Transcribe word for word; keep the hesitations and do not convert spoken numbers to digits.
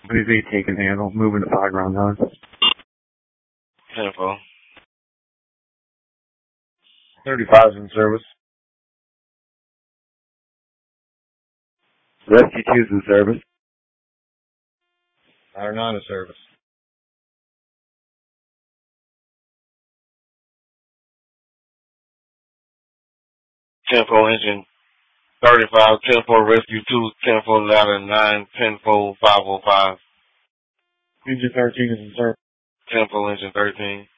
V V taking handle, moving to five ground nine. ten four. thirty-five's in service. Rescue two's in service. Ladder nine in service. ten four engine thirty-five, ten four rescue two, ten four ladder nine, ten four five oh five. Engine thirteen is in service. ten four engine thirteen.